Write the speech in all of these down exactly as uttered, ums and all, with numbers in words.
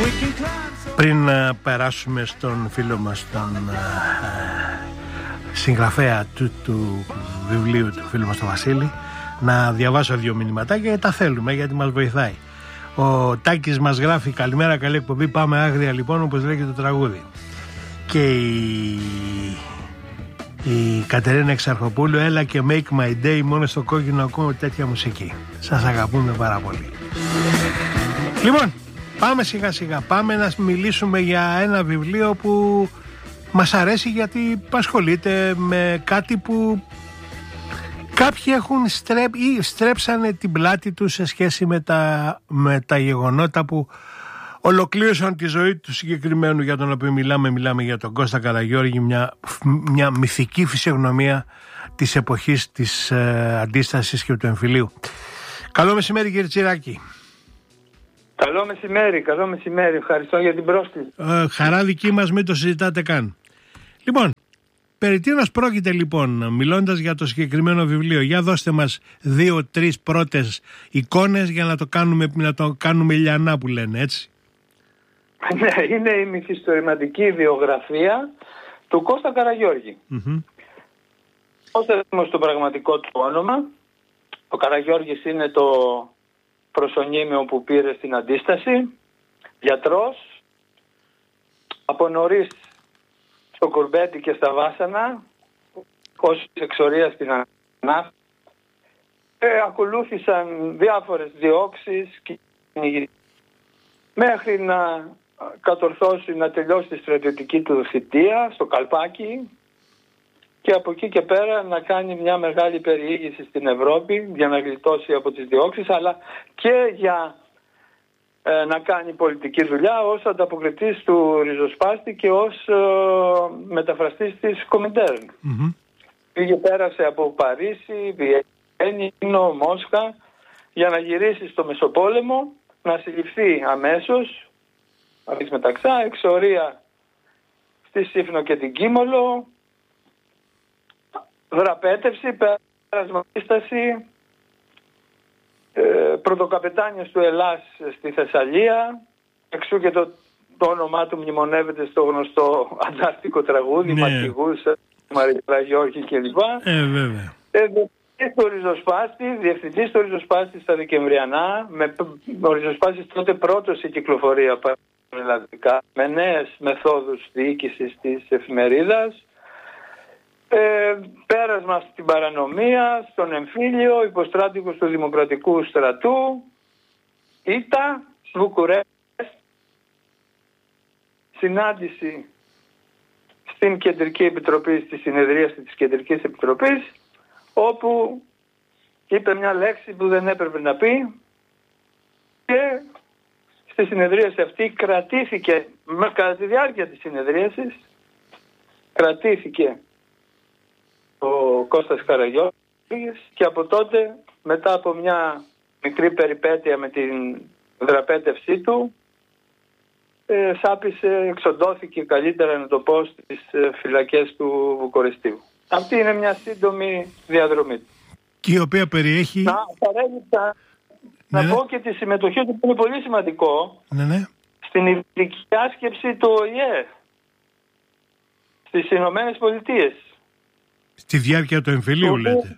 Πριν uh, περάσουμε στον φίλο μας τον uh, συγγραφέα του, του βιβλίου του φίλου μας τον Βασίλη, να διαβάσω δύο μηνυματάκια γιατί τα θέλουμε, γιατί μας βοηθάει. Ο Τάκης μας γράφει: καλημέρα, καλή εκπομπή, πάμε άγρια λοιπόν, όπως λέγεται το τραγούδι. Και η, η Κατερίνα Εξαρχοπούλου: έλα και make my day, μόνο στο κόκκινο ακούω τέτοια μουσική. Σας αγαπούμε πάρα πολύ. Λοιπόν, πάμε σιγά σιγά, πάμε να μιλήσουμε για ένα βιβλίο που μας αρέσει, γιατί ασχολείται με κάτι που κάποιοι έχουν στρέψει ή στρέψανε την πλάτη τους σε σχέση με τα, με τα γεγονότα που ολοκλήρωσαν τη ζωή του συγκεκριμένου για τον οποίο μιλάμε. Μιλάμε για τον Κώστα Καραγιώργη, μια, μια μυθική φυσιογνωμία της εποχής της ε, αντίστασης και του εμφυλίου. Καλό μεσημέρι, κύριε Τσιράκη. Καλό μεσημέρι, καλό μεσημέρι. Ευχαριστώ για την πρόσκληση. Ε, χαρά δική μας, μην το συζητάτε καν. Λοιπόν, περί τίνος πρόκειται λοιπόν, μιλώντας για το συγκεκριμένο βιβλίο? Για δώστε μας δύο-τρεις πρώτες εικόνες για να το κάνουμε, να το κάνουμε λιανά που λένε, έτσι. Ναι, είναι η μυθιστορηματική βιογραφία του Κώστα Καραγιώργη. Mm-hmm. Ώστε στο πραγματικό του όνομα, ο Καραγιώργης είναι το προσωνύμιο που πήρε στην αντίσταση, γιατρός, από νωρίς στο κουρμπέτι και στα βάσανα, ως εξορία στην Ανάφη. Ε, ακολούθησαν διάφορες διώξεις και μέχρι να κατορθώσει να τελειώσει τη στρατιωτική του θητεία στο Καλπάκι και από εκεί και πέρα να κάνει μια μεγάλη περιήγηση στην Ευρώπη για να γλιτώσει από τις διώξεις, αλλά και για ε, να κάνει πολιτική δουλειά ως ανταποκριτής του ριζοσπάστη και ως ε, μεταφραστής της Κομιντέρν. Mm-hmm. Πήγε, πέρασε από Παρίσι, Βιέννη, Μόσχα για να γυρίσει στο Μεσοπόλεμο, να συλληφθεί αμέσως, αφής μεταξά, εξορία στη Σύφνο και την Κίμολο, δραπέτευση, πέρασμα αντίσταση, ε, πρωτοκαπετάνιος του Ελλάς στη Θεσσαλία, εξού και το, το όνομά του μνημονεύεται στο γνωστό αντάρτικο τραγούδι, ναι. Μαρτυγούς, Καραγιώργη κλπ. Ε, βέβαια. Ε, στο ριζοσπάστη, διευθυντής του ριζοσπάστη στα Δεκεμβριανά, με, ο ριζοσπάστης τότε πρώτος σε κυκλοφορία πανελλαδικά, με νέες μεθόδους διοίκησης της εφημερίδας, ε, πέρασμα στην παρανομία, στον εμφύλιο, υποστράτηγος του Δημοκρατικού Στρατού, Ήτα, Βουκουρέστι, συνάντηση στην Κεντρική Επιτροπή, στη συνεδρίαση της Κεντρικής Επιτροπής, όπου είπε μια λέξη που δεν έπρεπε να πει και στη συνεδρίαση αυτή κρατήθηκε, κατά τη διάρκεια της συνεδρίασης, κρατήθηκε ο Κώστας Καραγιώργης και από τότε, μετά από μια μικρή περιπέτεια με την δραπέτευσή του, ε, σάπισε, εξοντώθηκε καλύτερα να το πω στις φυλακές του Βουκουρεστίου. Αυτή είναι μια σύντομη διαδρομή του. Και η οποία περιέχει... Να, παρέλειψα, ναι, να ναι. πω και τη συμμετοχή του που είναι πολύ σημαντικό, ναι, ναι. στην ειδική άσκεψη του Ο Η Ε στις Ηνωμένες Πολιτείες. Στη διάρκεια του εμφυλίου, λέτε. λέτε.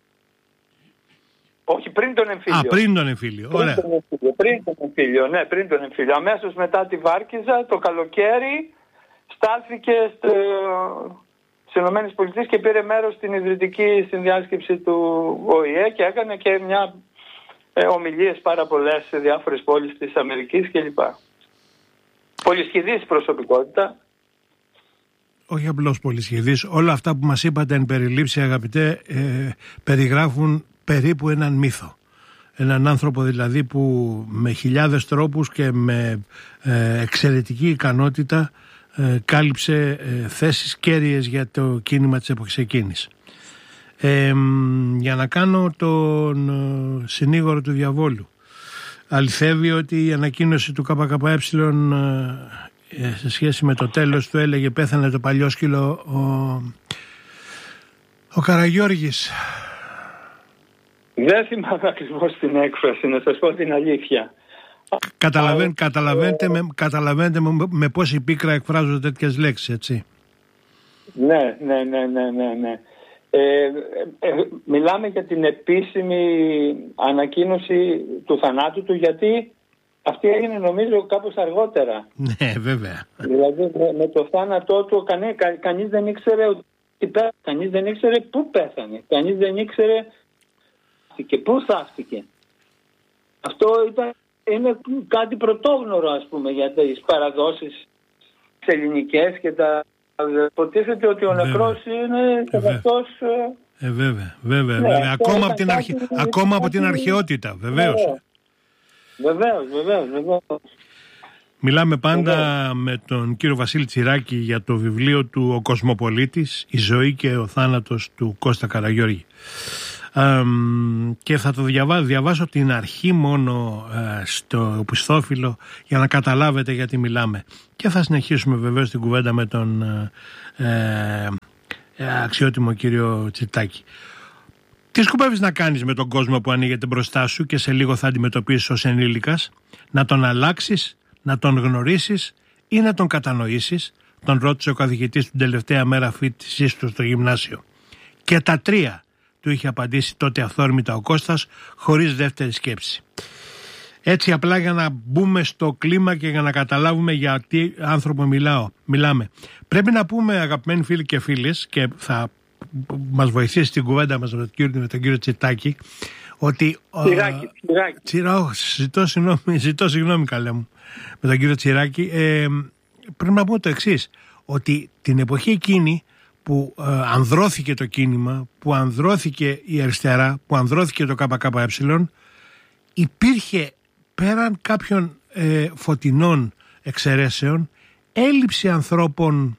Όχι, πριν τον εμφύλιο. Α, πριν τον εμφύλιο. Πριν Ωραία. τον εμφύλιο. Πριν τον εμφύλιο, ναι, πριν τον εμφύλιο. Αμέσως μετά τη Βάρκιζα, το καλοκαίρι, στάθηκε στο... στις Ηνωμένες Πολιτείες και πήρε μέρος στην ιδρυτική συνδιάσκεψη του Ο Η Ε και έκανε και μια ε, ομιλίες πάρα πολλές σε διάφορες πόλεις της Αμερικής κλπ. Πολυσχηδής προσωπικότητα. Όχι απλώς πολυσχηδής. Όλα αυτά που μας είπατε εν περιλήψη, αγαπητέ, ε, περιγράφουν περίπου έναν μύθο. Έναν άνθρωπο δηλαδή που με χιλιάδες τρόπους και με ε, εξαιρετική ικανότητα ε, κάλυψε ε, θέσεις κέρυες για το κίνημα της εποχής εκείνης. Ε, για να κάνω τον ε, συνήγορο του διαβόλου. Αληθεύει ότι η ανακοίνωση του ΚΚΕ ε, σε σχέση με το τέλος του έλεγε πέθανε το παλιό σκύλο ο, ο Καραγιώργης? Δεν θυμάμαι ακριβώς την έκφραση, να σας πω την αλήθεια. καταλαβαίν, καταλαβαίνετε, με, καταλαβαίνετε με, με πόση πίκρα εκφράζω τέτοιες λέξεις, έτσι. Ναι, ναι, ναι, ναι, ναι, ναι. Ε, ε, μιλάμε για την επίσημη ανακοίνωση του θανάτου του, γιατί αυτή έγινε νομίζω κάπως αργότερα. Ναι, βέβαια. Δηλαδή με, με το θάνατό του κανεί, κα, κανείς δεν ήξερε ότι πέθανε, κανείς δεν ήξερε πού πέθανε, κανείς δεν ήξερε και πού θαύτηκε. Αυτό ήταν, είναι κάτι πρωτόγνωρο, ας πούμε, για τις παραδόσεις τις ελληνικές και τα... Υποτίθεται ότι ο βέβαια. νεκρός είναι καθώς... Ε, βέβαια, βέβαια, ναι, βέβαια. Ακόμα, από την, αρχι... Ακόμα από την αρχαιότητα, βεβαίως. Βεβαίως, βεβαίως, βεβαίως. Μιλάμε πάντα βεβαίως. με τον κύριο Βασίλη Τσιράκη για το βιβλίο του «Ο Κοσμοπολίτης, η ζωή και ο θάνατος του Κώστα Καραγιώργη». Ε, και θα το διαβάσω, διαβάσω την αρχή μόνο ε, στο οπισθόφυλλο για να καταλάβετε γιατί μιλάμε, και θα συνεχίσουμε βεβαίως την κουβέντα με τον ε, ε, αξιότιμο κύριο Τσιτάκη. Τι σκοπεύεις να κάνεις με τον κόσμο που ανοίγεται μπροστά σου και σε λίγο θα αντιμετωπίσεις ως ενήλικας? Να τον αλλάξεις, να τον γνωρίσεις ή να τον κατανοήσεις? Τον ρώτησε ο καθηγητής την τελευταία μέρα φοιτησής του στο γυμνάσιο. Και τα τρία του είχε απαντήσει τότε αυθόρμητα ο Κώστας, χωρίς δεύτερη σκέψη. Έτσι απλά για να μπούμε στο κλίμα και για να καταλάβουμε για τι άνθρωπο μιλάω, μιλάμε. Πρέπει να πούμε, αγαπημένοι φίλοι και φίλες, και θα μας βοηθήσει την κουβέντα μας με τον κύριο, με τον κύριο Τσιτάκη, ότι... Τσιράκη, Τσιράκη. Τσιρά, ζητώ συγγνώμη, ζητώ συγγνώμη καλέ μου, με τον κύριο Τσιράκη. Ε, πρέπει να πούμε το εξής, ότι την εποχή εκείνη που ε, ανδρώθηκε το κίνημα, που ανδρώθηκε η αριστερά, που ανδρώθηκε το ΚΚΕ, υπήρχε πέραν κάποιων ε, φωτεινών εξαιρέσεων έλλειψη ανθρώπων,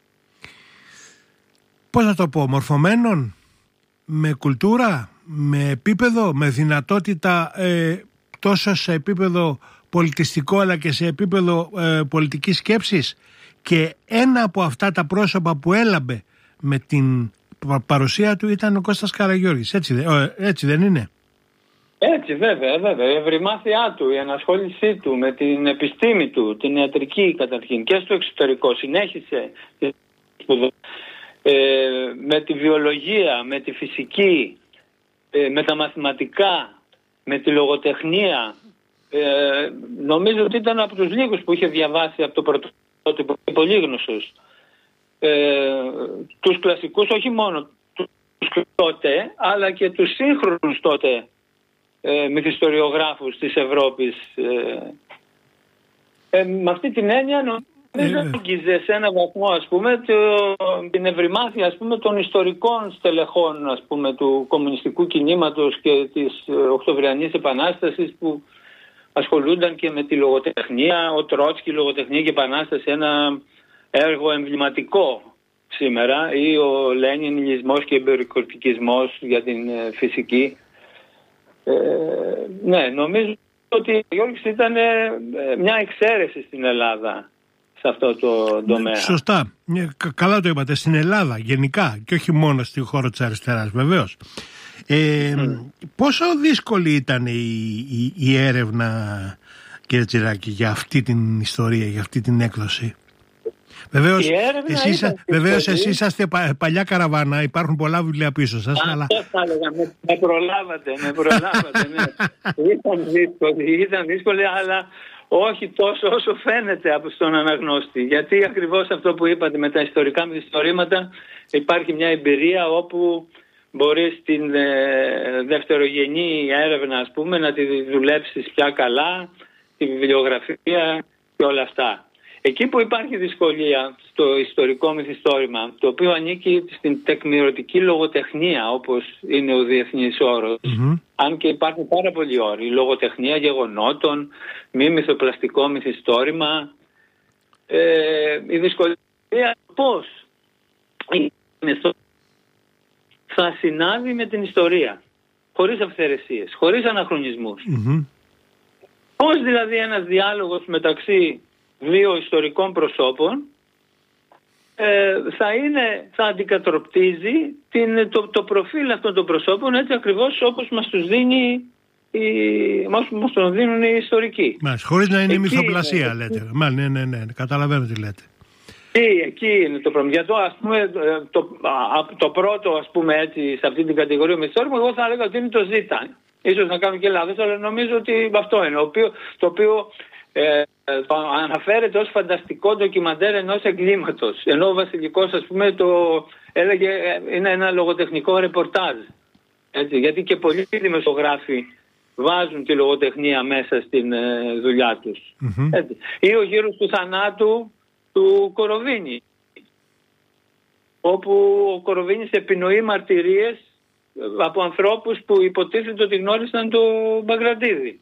πώς να το πω, μορφωμένων, με κουλτούρα, με επίπεδο, με δυνατότητα ε, τόσο σε επίπεδο πολιτιστικό αλλά και σε επίπεδο ε, πολιτικής σκέψης, και ένα από αυτά τα πρόσωπα που έλαμπε με την παρουσία του ήταν ο Κώστας Καραγιώργης, έτσι, έτσι δεν είναι? Έτσι, βέβαια, βέβαια. Η ευρυμάθειά του, η ενασχόλησή του με την επιστήμη του, την ιατρική καταρχήν και στο εξωτερικό, συνέχισε ε, με τη βιολογία, με τη φυσική, ε, με τα μαθηματικά, με τη λογοτεχνία. Ε, νομίζω ότι ήταν από τους λίγους που είχε διαβάσει από το πρωτότυπο, πολύ γνωστός. Ε, τους κλασικούς, όχι μόνο τους τότε, αλλά και τους σύγχρονους τότε ε, μυθιστοριογράφους της Ευρώπης. Ε, ε, με αυτή την έννοια νομίζω ότι άγγιζε σε έναν βαθμό, ας πούμε, το, την ευρυμάθεια, ας πούμε, των ιστορικών στελεχών, ας πούμε, του κομμουνιστικού κινήματος και της Οκτωβριανής Επανάστασης, που ασχολούνταν και με τη λογοτεχνία. Ο Τρότσκι, λογοτεχνία και επανάσταση, ένα έργο εμβληματικό σήμερα, ή ο Λένιν, ηλισμός και εμπειροκορτικισμός για την ε, φυσική. Ε, ναι, νομίζω ότι ο Γιώργης ήταν ε, μια εξαίρεση στην Ελλάδα σε αυτό το τομέα. Σωστά. Καλά το είπατε. Στην Ελλάδα γενικά και όχι μόνο στη χώρα της αριστεράς, βεβαίως. Ε, mm. Πόσο δύσκολη ήταν η, η, η έρευνα, κύριε Τσιράκη, για αυτή την ιστορία, για αυτή την έκδοση? Βεβαίως, εσείς, βεβαίως εσείς είσαστε πα, παλιά καραβάνα, υπάρχουν πολλά βιβλία πίσω σας. Α, αλλά... θα έλεγα, με, με προλάβατε, με προλάβατε, ναι. Ήταν δύσκολη, ήταν δύσκολη, αλλά όχι τόσο όσο φαίνεται από στον αναγνώστη. Γιατί ακριβώς αυτό που είπατε με τα ιστορικά μυθιστορήματα, υπάρχει μια εμπειρία όπου μπορείς την ε, δευτερογενή έρευνα, ας πούμε, να τη δουλέψεις πια καλά, τη βιβλιογραφία και όλα αυτά. Εκεί που υπάρχει δυσκολία στο ιστορικό μυθιστόρημα, το οποίο ανήκει στην τεκμηρωτική λογοτεχνία, όπως είναι ο διεθνής όρος, mm-hmm. αν και υπάρχουν πάρα πολλοί όροι, λογοτεχνία γεγονότων, μη μυθοπλαστικό μυθιστόρημα, ε, η δυσκολία πώς θα συνάδει με την ιστορία, χωρίς αυθαιρεσίες, χωρίς αναχρονισμούς. Mm-hmm. Πώς δηλαδή ένας διάλογος μεταξύ δύο ιστορικών προσώπων ε, θα, είναι, θα αντικατοπτρίζει την, το, το προφίλ αυτών των προσώπων, έτσι ακριβώς όπως μας τους δίνει οι, μας τον δίνουν οι ιστορικοί. Μάλιστα, χωρίς να είναι εκεί μυθοπλασία είναι, λέτε. Μάλιστα, ναι, ναι, ναι, καταλαβαίνω τι λέτε. Εκεί, εκεί είναι το πρόβλημα. Για το, ας πούμε, το, το πρώτο, ας πούμε έτσι, σε αυτή την κατηγορία μυθιστόρημα, εγώ θα έλεγα ότι είναι το Ζήτα. Ίσως να κάνω και λάθος, αλλά νομίζω ότι αυτό είναι. Οποίο, το οποίο ε, το αναφέρεται ως φανταστικό ντοκιμαντέρ ενός εγκλήματος. Ενώ ο Βασιλικός, ας πούμε, το έλεγε είναι ένα λογοτεχνικό ρεπορτάζ. Έτσι, γιατί και πολλοί δημοσιογράφοι βάζουν τη λογοτεχνία μέσα στην ε, δουλειά τους. Mm-hmm. Έτσι. Ή ο γύρος του θανάτου του Κοροβίνη, όπου ο Κοροβίνης επινοεί μαρτυρίες από ανθρώπους που υποτίθεται ότι γνώρισαν το Μπαγκραντίδη.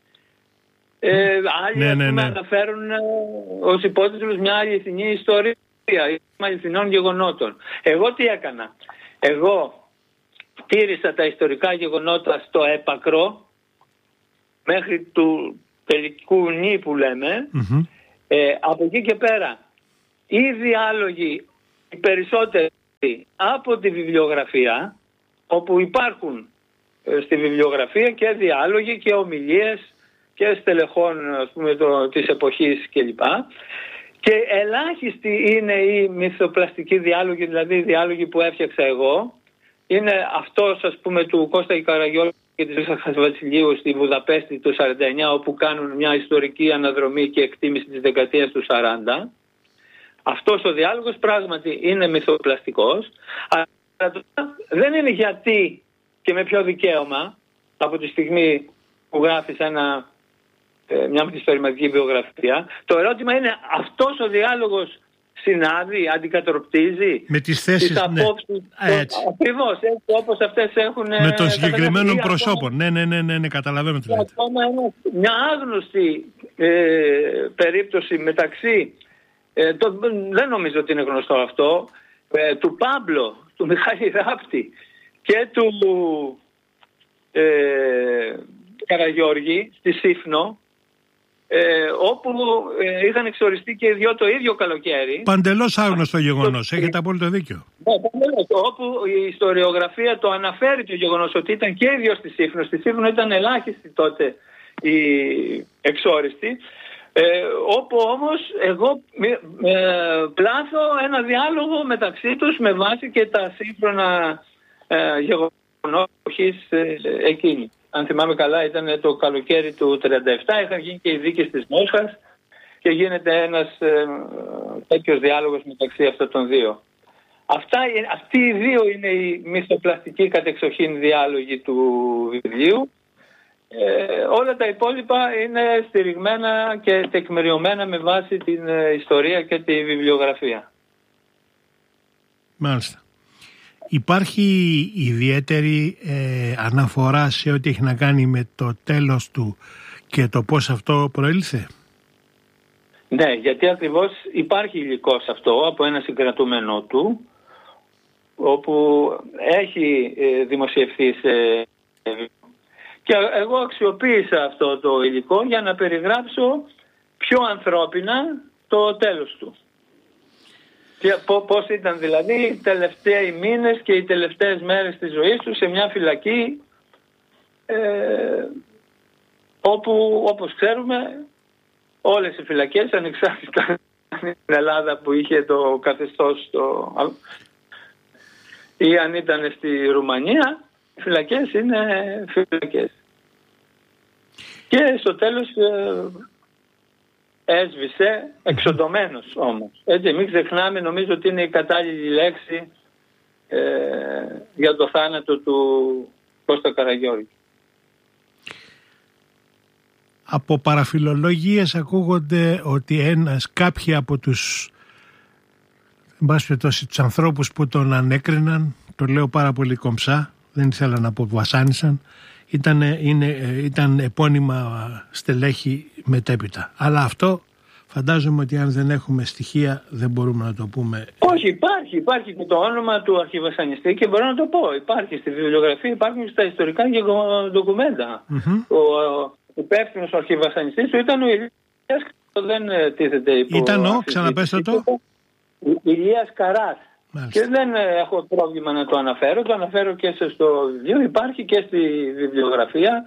Ε, άλλοι ναι, ναι, ναι. αναφέρουν ε, ως υπότιτλους μια αληθινή ιστορία αληθινών γεγονότων. Εγώ τι έκανα? Εγώ τήρησα τα ιστορικά γεγονότα στο έπακρο μέχρι του τελικού νη που λέμε. Mm-hmm. Ε, από εκεί και πέρα οι διάλογοι οι περισσότεροι από τη βιβλιογραφία, όπου υπάρχουν ε, στη βιβλιογραφία και διάλογοι και ομιλίες και στελεχών, ας πούμε, το, της εποχής κλπ. Και ελάχιστοι είναι οι μυθοπλαστικοί διάλογοι, δηλαδή οι διάλογοι που έφτιαξα εγώ. Είναι αυτός, ας πούμε, του Κώστα Καραγιώργη και της Βασιλείου στη Βουδαπέστη το σαράντα εννιά, όπου κάνουν μια ιστορική αναδρομή και εκτίμηση της δεκαετίας του σαράντα. Αυτός ο διάλογος πράγματι είναι μυθοπλαστικός, αλλά δεν είναι γιατί και με ποιο δικαίωμα από τη στιγμή που γράφεις ένα, μια μυθιστορηματική βιογραφία. Το ερώτημα είναι, αυτός ο διάλογος συνάδει, αντικατοπτρίζει με τις θέσεις, τις απόψεις, ναι. Έτσι. Ακριβώς, έτσι όπως αυτές έχουν με των συγκεκριμένων προσώπων. Ναι, ναι, ναι, ναι, ναι, καταλαβαίνω τι λέτε. Ακόμα μια άγνωστη ε, περίπτωση μεταξύ, ε, το, δεν νομίζω ότι είναι γνωστό αυτό, ε, του Πάμπλο, του Μιχάλη Ράπτη και του ε, Καραγιώργη στη Σύφνο, Ε, όπου ε, είχαν εξοριστεί και οι δυο το ίδιο καλοκαίρι. Παντελώς άγνωστο γεγονός, έχετε απόλυτο δίκιο. Ναι, παντελώς, όπου η ιστοριογραφία το αναφέρει το γεγονός ότι ήταν και οι δυο στη Σύφνο. Στη Σύφνο ήταν ελάχιστοι τότε οι εξόριστοι. Ε, όπου όμως εγώ ε, πλάθω ένα διάλογο μεταξύ τους με βάση και τα σύγχρονα ε, γεγονότα ε, εκείνη. Αν θυμάμαι καλά, ήταν το καλοκαίρι του τριάντα επτά, είχαν γίνει και οι δίκες της Μόσχας και γίνεται ένας ε, τέτοιος διάλογος μεταξύ αυτών των δύο. Αυτά, αυτοί οι δύο είναι οι μυθοπλαστικοί κατεξοχήν διάλογοι του βιβλίου. Ε, όλα τα υπόλοιπα είναι στηριγμένα και τεκμηριωμένα με βάση την ε, ιστορία και τη βιβλιογραφία. Μάλιστα. Υπάρχει ιδιαίτερη ε, αναφορά σε ό,τι έχει να κάνει με το τέλος του και το πώς αυτό προήλθε? Ναι, γιατί ακριβώς υπάρχει υλικό σε αυτό από ένα συγκρατούμενο του, όπου έχει ε, δημοσιευθεί σε... Και εγώ αξιοποίησα αυτό το υλικό για να περιγράψω πιο ανθρώπινα το τέλος του. Πώς ήταν δηλαδή οι τελευταίοι μήνες και οι τελευταίες μέρες της ζωής του σε μια φυλακή ε, όπου, όπως ξέρουμε, όλες οι φυλακές ανεξάρτητα στην Ελλάδα που είχε το καθεστώς το, ή αν ήταν στη Ρουμανία, οι φυλακές είναι φυλακές. Και στο τέλος ε, έσβησε, εξοντωμένος όμως. Έτσι, μην ξεχνάμε, νομίζω ότι είναι η κατάλληλη λέξη ε, για το θάνατο του Κώστα Καραγιώργη. Από παραφιλολογίες ακούγονται ότι ένας, κάποιοι από τους, εν πάση περιπτώσει, τους ανθρώπους που τον ανέκριναν, το λέω πάρα πολύ κομψά, δεν ήθελα να πω βασάνισαν, ήταν, είναι, ήταν επώνυμα στελέχη μετέπειτα. Αλλά αυτό φαντάζομαι ότι αν δεν έχουμε στοιχεία δεν μπορούμε να το πούμε. Όχι, υπάρχει, υπάρχει και το όνομα του αρχιβασανιστή και μπορώ να το πω. Υπάρχει στη βιβλιογραφία, υπάρχουν στα ιστορικά ντοκουμέντα. Mm-hmm. Ο, ο υπεύθυνος αρχιβασανιστής του ήταν ο Ηλίας, δεν τίθεται υπό. Ήταν ο, ξαναπέστε το. Ηλίας Καράς. Μάλιστα. Και δεν έχω πρόβλημα να το αναφέρω, το αναφέρω και στο βιβλίο, υπάρχει και στη βιβλιογραφία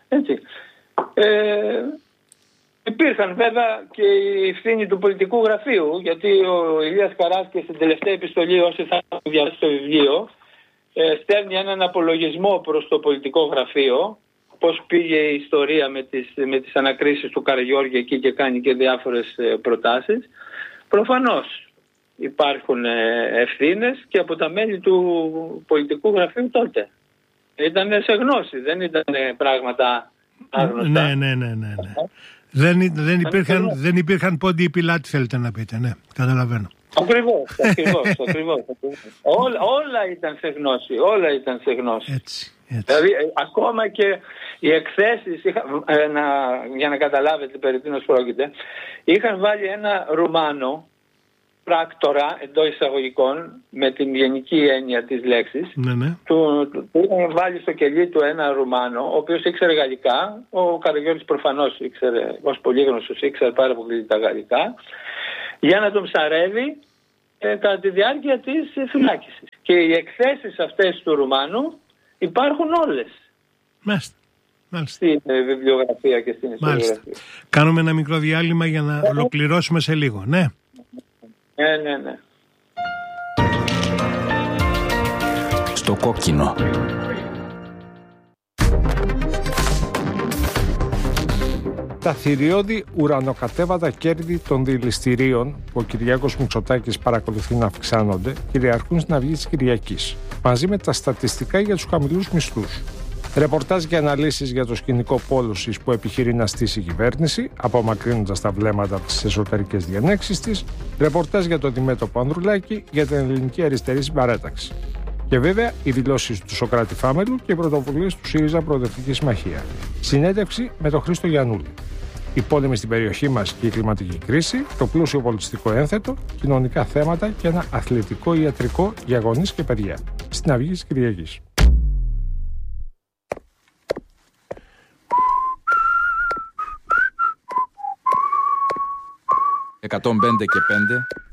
Έτσι. Ε, υπήρχαν βέβαια και η ευθύνη του πολιτικού γραφείου, γιατί ο Ηλίας Καράσκης στην τελευταία επιστολή, όσοι θα διαβάσει το βιβλίο, ε, στέλνει έναν απολογισμό προς το πολιτικό γραφείο, πώς πήγε η ιστορία με τις, με τις ανακρίσεις του Καραγιώργη εκεί και κάνει και διάφορες ε, προτάσεις. Προφανώς υπάρχουν ε, ευθύνες και από τα μέλη του πολιτικού γραφείου τότε. Ήταν σε γνώση, δεν ήταν πράγματα άγνωστα. Ναι, ναι, ναι, ναι, ναι. Δεν, δεν, υπήρχαν, δεν υπήρχαν πόντιοι πιλάτη, θέλετε να πείτε, ναι, καταλαβαίνω. Ακριβώς, ακριβώς, ακριβώς. Όλα, όλα ήταν σε γνώση, όλα ήταν σε γνώση. Έτσι, έτσι. Δηλαδή, ακόμα και οι εκθέσεις, είχα, ε, να, για να καταλάβετε περί τίνος πρόκειται, είχαν βάλει ένα Ρουμάνο, πράκτορα εντός εισαγωγικών, με την γενική έννοια της λέξης, ναι, ναι. Του, του, του είχαν βάλει στο κελί του ένα Ρουμάνο, ο οποίος ήξερε γαλλικά, ο Καραγιώργης προφανώς ήξερε, ως πολύγνωστος ήξερε πάρα πολύ τα γαλλικά, για να τον ψαρεύει ε, κατά τη διάρκεια της ε, φυλάκισης. Και οι εκθέσεις αυτές του Ρουμάνου υπάρχουν όλες. Μάλιστα. Μάλιστα. Στην ε, βιβλιογραφία και στην ιστοριογραφία. Κάνουμε ένα μικρό διάλειμμα για να ολοκληρώσουμε σε λίγο, ναι. Ναι, ναι, ναι. Στο κόκκινο. Τα θηριώδη ουρανοκατέβατα κέρδη των δηληστηρίων που ο Κυριάκος Μητσοτάκης παρακολουθεί να αυξάνονται κυριαρχούν στην Αυγή της Κυριακής, μαζί με τα στατιστικά για τους χαμηλούς μισθούς. Ρεπορτάζ και αναλύσεις για το σκηνικό πόλωσης που επιχειρεί να στήσει η κυβέρνηση, απομακρύνοντας τα βλέμματα από τις εσωτερικές διενέξεις της. Ρεπορτάζ για το Δημέτωπο Ανδρουλάκη για την ελληνική αριστερή συμπαράταξη. Και βέβαια οι δηλώσεις του Σωκράτη Φάμελου και οι πρωτοβουλίες του ΣΥΡΙΖΑ Προοδευτική Συμμαχία. Συνέντευξη με τον Χρήστο Γιαννούλη. Οι πόλεμοι στην περιοχή μας και η κλιματική κρίση, το πλούσιο πολιτιστικό ένθετο, κοινωνικά θέματα και ένα αθλητικό ιατρικό για γονείς και παιδιά. Στην Αυγή της Κυριακής. εκατόν πέντε και πέντε